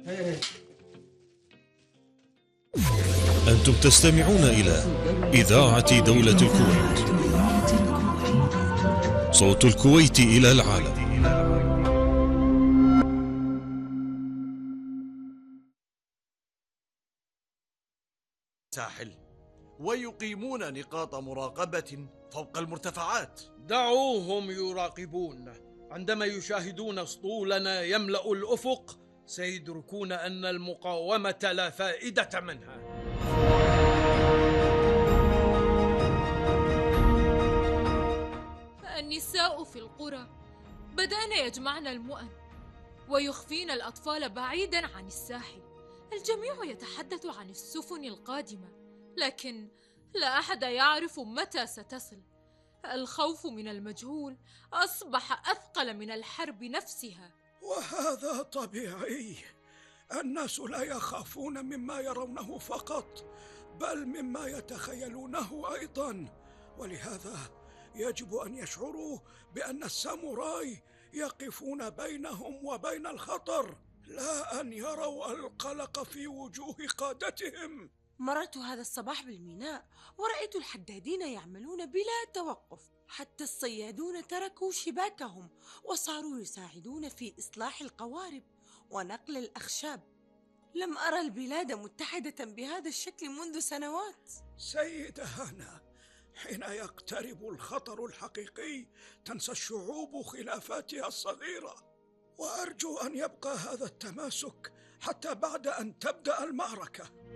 أنتم تستمعون إلى إذاعة دولة الكويت، صوت الكويت إلى العالم. ساحل ويقيمون نقاط مراقبة فوق المرتفعات. دعوهم يراقبون. عندما يشاهدون اسطولنا يملأ الأفق سيدركون أن المقاومة لا فائدة منها. النساء في القرى بدأن يجمعن المؤن ويخفين الأطفال بعيدا عن الساحل. الجميع يتحدث عن السفن القادمة، لكن لا أحد يعرف متى ستصل. الخوف من المجهول أصبح أثقل من الحرب نفسها. وهذا طبيعي. الناس لا يخافون مما يرونه فقط، بل مما يتخيلونه أيضا، ولهذا يجب أن يشعروا بأن الساموراي يقفون بينهم وبين الخطر، لا أن يروا القلق في وجوه قادتهم. مررت هذا الصباح بالميناء ورأيت الحدادين يعملون بلا توقف، حتى الصيادون تركوا شباكهم وصاروا يساعدون في إصلاح القوارب ونقل الأخشاب. لم أرى البلاد متحدة بهذا الشكل منذ سنوات. سيدة هانا، حين يقترب الخطر الحقيقي تنسى الشعوب خلافاتها الصغيرة، وأرجو أن يبقى هذا التماسك حتى بعد أن تبدأ المعركة.